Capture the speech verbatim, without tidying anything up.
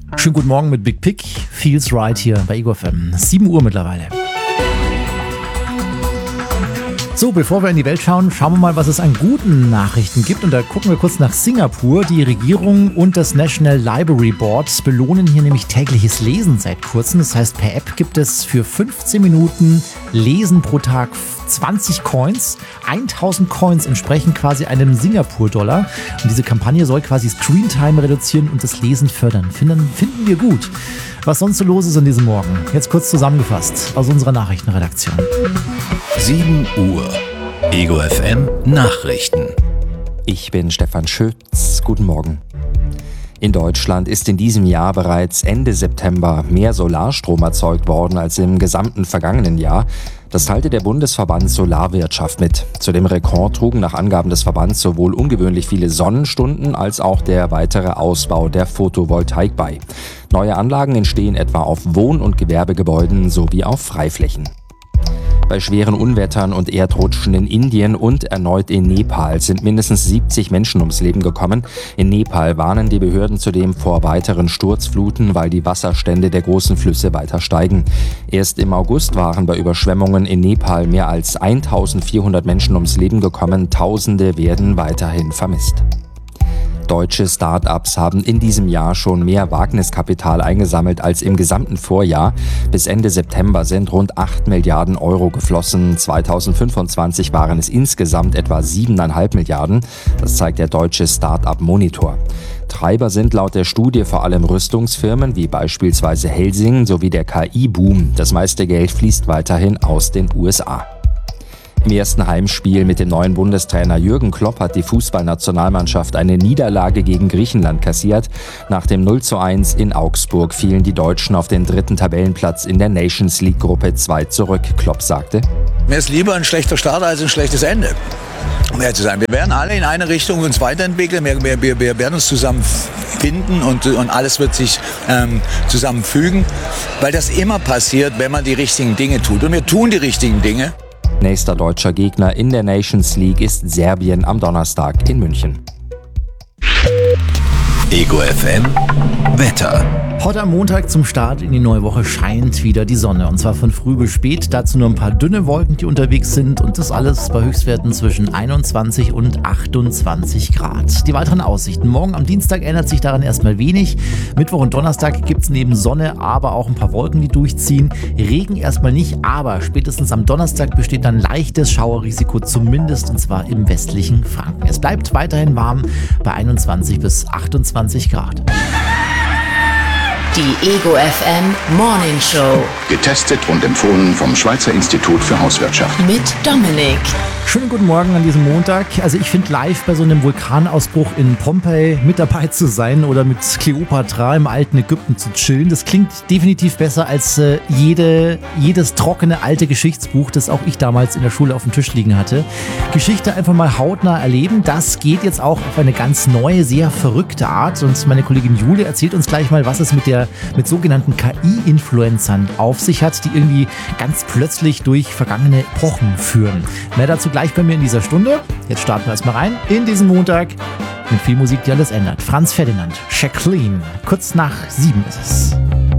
Schönen guten Morgen mit Big Pick. Feels right hier bei Ego F M. sieben Uhr mittlerweile. So, bevor wir in die Welt schauen, schauen wir mal, was es an guten Nachrichten gibt. Und da gucken wir kurz nach Singapur. Die Regierung und das National Library Board belohnen hier nämlich tägliches Lesen seit kurzem. Das heißt, per App gibt es für fünfzehn Minuten Lesen pro Tag zwanzig Coins. tausend Coins entsprechen quasi einem Singapur-Dollar. Und diese Kampagne soll quasi Screentime reduzieren und das Lesen fördern. Finden, finden wir gut. Was sonst so los ist an diesem Morgen. Jetzt kurz zusammengefasst aus unserer Nachrichtenredaktion. sieben Uhr. Ego F M Nachrichten. Ich bin Stefan Schütz. Guten Morgen. In Deutschland ist in diesem Jahr bereits Ende September mehr Solarstrom erzeugt worden als im gesamten vergangenen Jahr. Das teilte der Bundesverband Solarwirtschaft mit. Zu dem Rekord trugen nach Angaben des Verbands sowohl ungewöhnlich viele Sonnenstunden als auch der weitere Ausbau der Photovoltaik bei. Neue Anlagen entstehen etwa auf Wohn- und Gewerbegebäuden sowie auf Freiflächen. Bei schweren Unwettern und Erdrutschen in Indien und erneut in Nepal sind mindestens siebzig Menschen ums Leben gekommen. In Nepal warnen die Behörden zudem vor weiteren Sturzfluten, weil die Wasserstände der großen Flüsse weiter steigen. Erst im August waren bei Überschwemmungen in Nepal mehr als eintausendvierhundert Menschen ums Leben gekommen. Tausende werden weiterhin vermisst. Deutsche Start-ups haben in diesem Jahr schon mehr Wagniskapital eingesammelt als im gesamten Vorjahr. Bis Ende September sind rund acht Milliarden Euro geflossen. zweitausendfünfundzwanzig waren es insgesamt etwa siebeneinhalb Milliarden. Das zeigt der deutsche Start-up-Monitor. Treiber sind laut der Studie vor allem Rüstungsfirmen wie beispielsweise Helsing sowie der K I-Boom. Das meiste Geld fließt weiterhin aus den U S A. Im ersten Heimspiel mit dem neuen Bundestrainer Jürgen Klopp hat die Fußballnationalmannschaft eine Niederlage gegen Griechenland kassiert. Nach dem null zu eins in Augsburg fielen die Deutschen auf den dritten Tabellenplatz in der Nations League Gruppe zwei zurück. Klopp sagte: Mir ist lieber ein schlechter Start als ein schlechtes Ende. Um ehrlich zu sein, wir werden alle in eine Richtung uns weiterentwickeln, wir, wir, wir werden uns zusammen finden und, und alles wird sich ähm, zusammenfügen, weil das immer passiert, wenn man die richtigen Dinge tut. Und wir tun die richtigen Dinge. Nächster deutscher Gegner in der Nations League ist Serbien am Donnerstag in München. Ego F M Wetter. Heute am Montag zum Start in die neue Woche scheint wieder die Sonne. Und zwar von früh bis spät. Dazu nur ein paar dünne Wolken, die unterwegs sind. Und das alles bei Höchstwerten zwischen einundzwanzig und achtundzwanzig Grad. Die weiteren Aussichten. Morgen am Dienstag ändert sich daran erstmal wenig. Mittwoch und Donnerstag gibt es neben Sonne aber auch ein paar Wolken, die durchziehen. Regen erstmal nicht, aber spätestens am Donnerstag besteht dann leichtes Schauerrisiko, zumindest und zwar im westlichen Franken. Es bleibt weiterhin warm bei einundzwanzig bis achtundzwanzig Grad. Die Ego F M Morning Show. Getestet und empfohlen vom Schweizer Institut für Hauswirtschaft. Mit Dominik. Schönen guten Morgen an diesem Montag. Also ich finde live bei so einem Vulkanausbruch in Pompeji mit dabei zu sein oder mit Kleopatra im alten Ägypten zu chillen, das klingt definitiv besser als äh, jede, jedes trockene alte Geschichtsbuch, das auch ich damals in der Schule auf dem Tisch liegen hatte. Geschichte einfach mal hautnah erleben, das geht jetzt auch auf eine ganz neue, sehr verrückte Art. Und meine Kollegin Jule erzählt uns gleich mal, was es mit der mit sogenannten K I-Influencern auf sich hat, die irgendwie ganz plötzlich durch vergangene Epochen führen. Mehr dazu gleich bei mir in dieser Stunde. Jetzt starten wir erstmal rein in diesen Montag mit viel Musik, die alles ändert. Franz Ferdinand, Jacqueline, kurz nach sieben ist es.